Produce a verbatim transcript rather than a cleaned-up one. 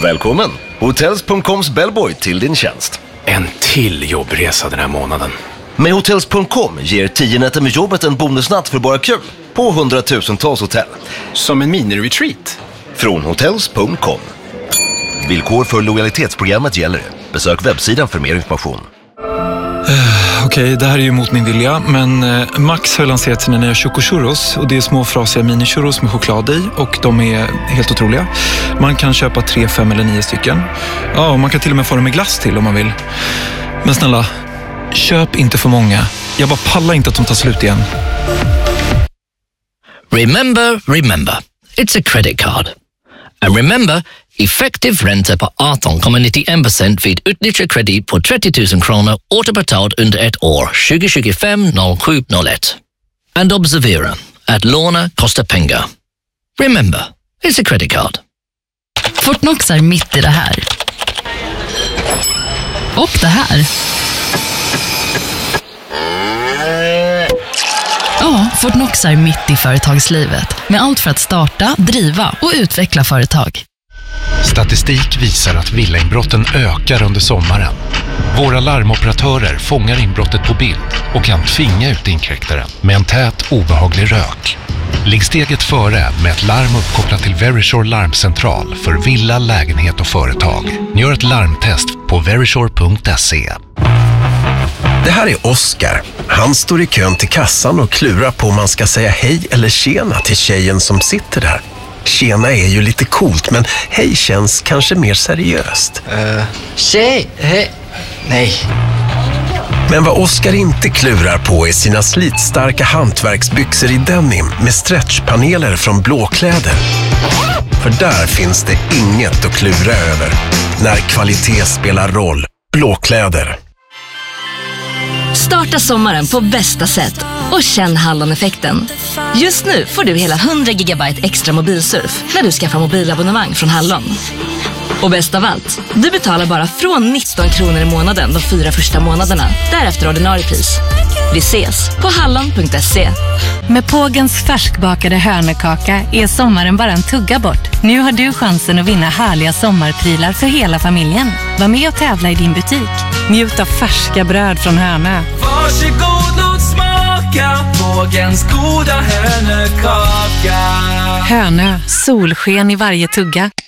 Välkommen! Hotels punkt coms bellboy till din tjänst. En till jobbresa den här månaden. Med Hotels punkt com ger tio nätter med jobbet en bonusnatt för bara kul på hundratusentals hotell. Som en mini-retreat. Från Hotels punkt com. Villkor för lojalitetsprogrammet gäller. Besök webbsidan för mer information. Uh, Okej, okay, det här är ju mot min vilja, men uh, Max har lanserat sina nya chocochurros och det är små frasiga mini-churros med choklad i och de är helt otroliga. Man kan köpa tre, fem eller nio stycken. Ja, och man kan till och med få dem med glass till om man vill. Men snälla, köp inte för många. Jag bara pallar inte att de tar slut igen. Remember, remember, it's a credit card. And remember, effektiv ränta på arton komma nittiofem procent vid utnyttjad kredit på trettio tusen kronor återbetalt under ett år tjugo tjugofem noll sju noll ett. And observera, att låna kostar pengar. Remember, it's a credit card. Fortnox är mitt i det här. Och det här. Ja, Fortnox är mitt i företagslivet. Med allt för att starta, driva och utveckla företag. Statistik visar att villainbrotten ökar under sommaren. Våra larmoperatörer fångar inbrottet på bild och kan tvinga ut inkräktaren med en tät, obehaglig rök. Ligg steget före med ett larm uppkopplat till Verisure larmcentral för villa, lägenhet och företag. Gör ett larmtest på verisure punkt se. Det här är Oskar. Han står i kön till kassan och klurar på om man ska säga hej eller tjena till tjejen som sitter där. Tjena är ju lite coolt, men hej känns kanske mer seriöst. Uh, tjej, hej, nej. Men vad Oskar inte klurar på är sina slitstarka hantverksbyxor i denim med stretchpaneler från Blåkläder. För där finns det inget att klura över när kvalitet spelar roll. Blåkläder. Starta sommaren på bästa sätt och känn Hallon-effekten. Just nu får du hela hundra gigabyte extra mobilsurf när du skaffar mobilabonnemang från Hallon. Och bäst av allt, du betalar bara från nitton kronor i månaden de fyra första månaderna, därefter ordinarie pris. Vi ses på hallon punkt se. Med Pågens färskbakade hörnekaka är sommaren bara en tugga bort. Nu har du chansen att vinna härliga sommarprylar för hela familjen. Var med och tävla i din butik. Njut av färska bröd från Hörnö. Varsågod, låt smaka Pågens goda hörnekaka. Hörnö, solsken i varje tugga.